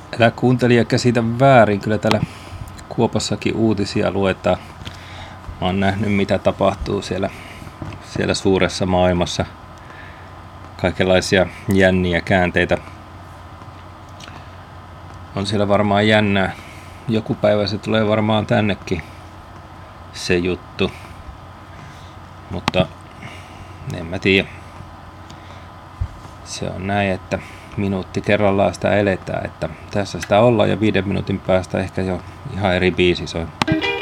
Älä kuuntelija käsitä väärin, kyllä täällä Kuopassakin uutisia luetaan. Mä oon nähnyt mitä tapahtuu siellä suuressa maailmassa. Kaikenlaisia jänniä käänteitä. On siellä varmaan jännää. Joku päivä se tulee varmaan tännekin se juttu. Mutta en mä tiedä. Se on näin, että minuutti kerrallaan sitä eletään, että tässä sitä ollaan ja 5 minuutin päästä ehkä jo ihan eri biisi soi.